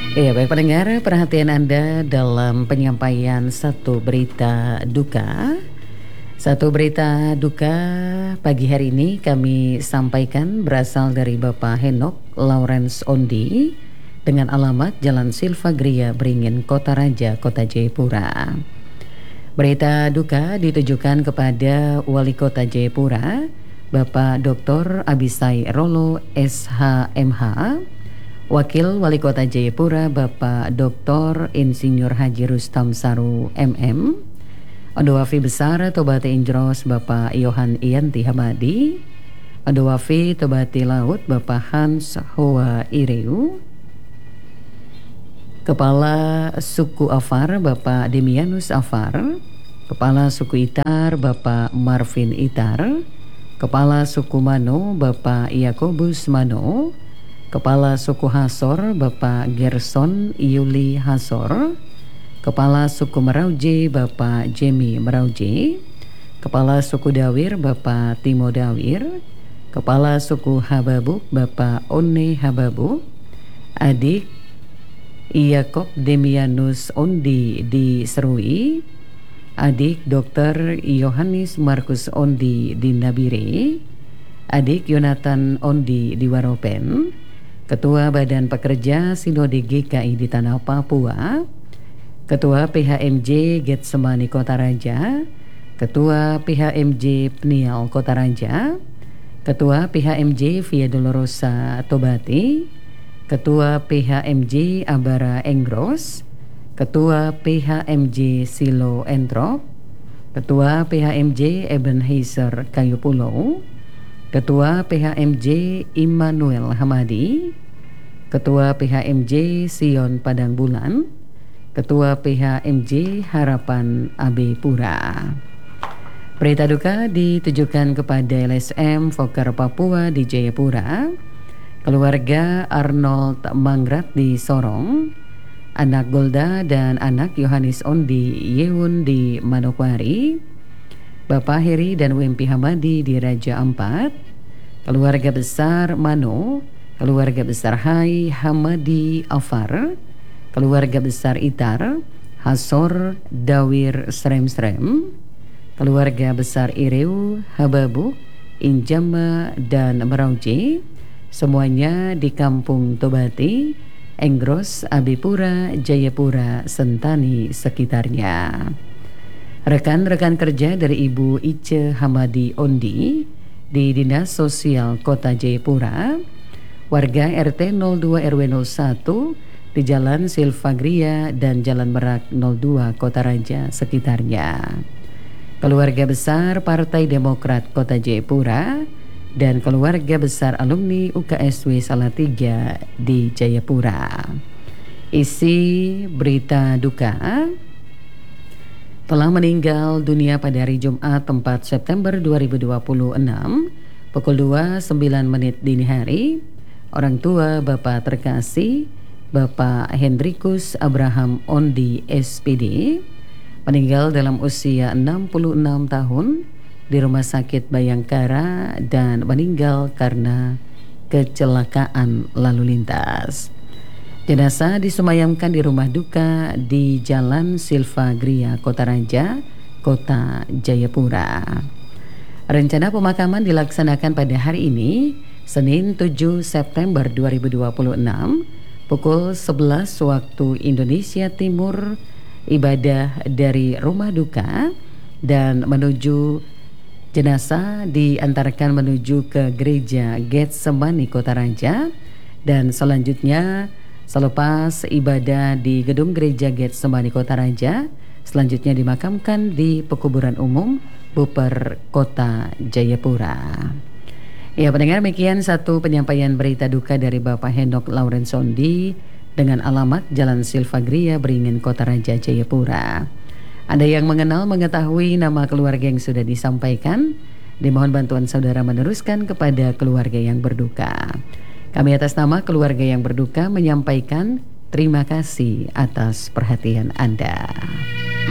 Iya, baik pendengar, perhatian Anda dalam penyampaian satu berita duka. Satu berita duka pagi hari ini kami sampaikan berasal dari Bapak Henok Lawrence Ondi dengan alamat Jalan Silvagria Beringin, Kota Raja, Kota Jayapura. Berita duka ditujukan kepada Wali Kota Jayapura, Bapak Dr. Abisai Rolo SHMH, Wakil Wali Kota Jayapura Bapak Dr. Insinyur Haji Rustam Saru MM, Odowafi Besar Tobati Injros Bapak Yohan Ianti Hamadi, Odowafi Tobati Laut Bapak Hans Hoa Ireu, Kepala Suku Afar Bapak Demianus Afar, Kepala Suku Itar Bapak Marvin Itar, Kepala Suku Mano Bapak Yakobus Mano, Kepala Suku Hasor Bapak Gerson Yuli Hasor, Kepala Suku Merauji Bapak Jemi Merauji, Kepala Suku Dawir Bapak Timo Dawir, Kepala Suku Hababuk Bapak One Hababuk, adik Yakob Demianus Ondi di Serui, adik Dr. Yohanes Markus Ondi di Nabire, adik Yonatan Ondi di Waropen, Ketua Badan Pekerja Sinode GKI di Tanah Papua, Ketua PHMJ Getsemani Kota Raja, Ketua PHMJ Pnial Kota Raja, Ketua PHMJ Via Dolorosa Tobati, Ketua PHMJ Abara Enggros, Ketua PHMJ Silo Entrop, Ketua PHMJ Ebenezer Kayu Pulau, Ketua PHMJ Immanuel Hamadi, Ketua PHMJ Sion Padang Bulan, Ketua PHMJ Harapan AB Pura. Berita duka ditujukan kepada LSM Fokker Papua di Jayapura, keluarga Arnold Mangrat di Sorong, anak Golda dan anak Yohanes Ondi Yeun di Manokwari, Bapak Heri dan Wempi Hamadi di Raja Ampat, keluarga besar Mano, keluarga besar Hai Hamadi Afar, keluarga besar Itar, Hasor Dawir Srem-Srem, keluarga besar Ireu, Hababu, Injama dan Merauji, semuanya di Kampung Tobati, Enggros, Abipura, Jayapura, Sentani sekitarnya. Rekan-rekan kerja dari Ibu Ice Hamadi Ondi di Dinas Sosial Kota Jayapura, warga RT 02 RW 01 di Jalan Silvagria dan Jalan Merak 02 Kota Raja sekitarnya. Keluarga besar Partai Demokrat Kota Jayapura dan keluarga besar alumni UKSW Salatiga di Jayapura. Isi berita duka: telah meninggal dunia pada hari Jumat 4 September 2026 pukul 2:09 dini hari orang tua Bapak terkasih Bapak Hendrikus Abraham Ondi SPD, meninggal dalam usia 66 tahun di Rumah Sakit Bayangkara dan meninggal karena kecelakaan lalu lintas. Jenazah disemayamkan di rumah duka di Jalan Silvagria, Kota Raja, Kota Jayapura. Rencana pemakaman dilaksanakan pada hari ini, Senin 7 September 2026, pukul 11 waktu Indonesia Timur, ibadah dari rumah duka dan menuju jenazah diantarkan menuju ke gereja Getsemani Kota Raja, dan selanjutnya selepas ibadah di gedung gereja Getsemani Kota Raja, selanjutnya dimakamkan di pekuburan umum Buper Kota Jayapura. Ya pendengar, demikian satu penyampaian berita duka dari Bapak Henok Lawrence Ondi dengan alamat Jalan Silvagria Beringin, Kota Raja, Jayapura. Ada yang mengenal mengetahui nama keluarga yang sudah disampaikan, dimohon bantuan saudara meneruskan kepada keluarga yang berduka. Kami atas nama keluarga yang berduka menyampaikan terima kasih atas perhatian Anda.